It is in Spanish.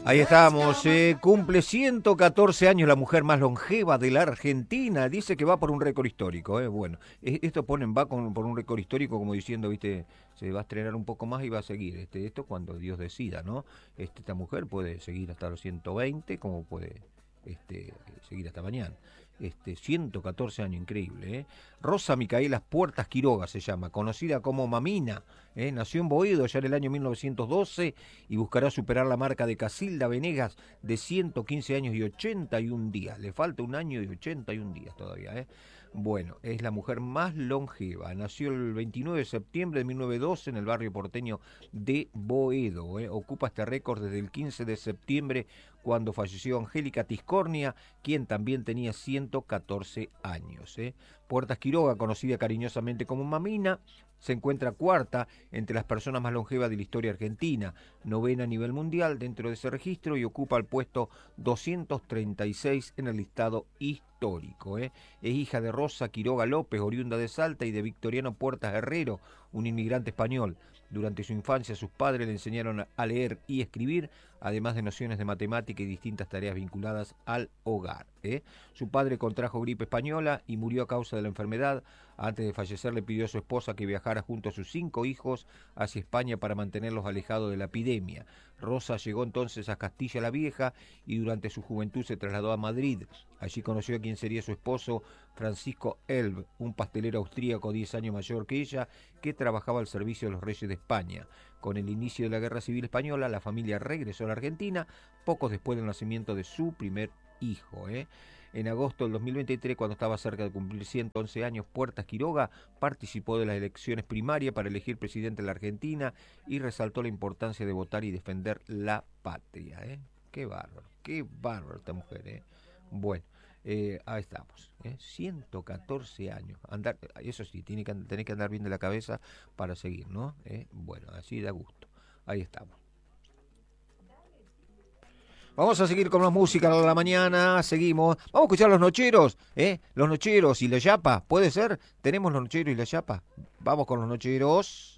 Ahí estamos, cumple 114 años la mujer más longeva de la Argentina, dice que va por un récord histórico, bueno, esto va por un récord histórico como diciendo, viste, se va a estrenar un poco más y va a seguir, esto cuando Dios decida, ¿no? Esta mujer puede seguir hasta los 120, como puede seguir hasta mañana. 114 años, increíble, ¿eh? Rosa Micaela Puertas Quiroga se llama, conocida como Mamina, nació en Boedo ya en el año 1912 y buscará superar la marca de Casilda Venegas de 115 años y 81 días. Le falta un año y 81 días todavía, ¿eh? Bueno, es la mujer más longeva. Nació el 29 de septiembre de 1912 en el barrio porteño de Boedo. Ocupa este récord desde el 15 de septiembre, cuando falleció Angélica Tiscornia, quien también tenía 114 años. Puertas Quiroga, conocida cariñosamente como Mamina, se encuentra cuarta entre las personas más longevas de la historia argentina, novena a nivel mundial dentro de ese registro y ocupa el puesto 236 en el listado histórico. Es hija de Rosa Quiroga López, oriunda de Salta, y de Victoriano Puertas Herrero, un inmigrante español. Durante su infancia sus padres le enseñaron a leer y escribir, además de nociones de matemática y distintas tareas vinculadas al hogar. Su padre contrajo gripe española y murió a causa de la enfermedad. Antes de fallecer le pidió a su esposa que viajara junto a sus 5 hijos hacia España para mantenerlos alejados de la epidemia. Rosa llegó entonces a Castilla la Vieja y durante su juventud se trasladó a Madrid. Allí conoció a quien sería su esposo, Francisco Elb, un pastelero austríaco 10 años mayor que ella, que trabajaba al servicio de los reyes de España. Con el inicio de la Guerra Civil Española, la familia regresó a la Argentina, pocos después del nacimiento de su primer hijo. En agosto del 2023, cuando estaba cerca de cumplir 111 años, Puertas Quiroga participó de las elecciones primarias para elegir presidente de la Argentina y resaltó la importancia de votar y defender la patria. Qué bárbaro esta mujer. Bueno, ahí estamos. 114 años. Eso sí, tenés que andar bien de la cabeza para seguir, ¿no? Bueno, así da gusto. Ahí estamos. Vamos a seguir con más música a la mañana, seguimos. Vamos a escuchar los Nocheros, Los Nocheros y la Yapa, ¿puede ser? ¿Tenemos los Nocheros y la Yapa? Vamos con los Nocheros.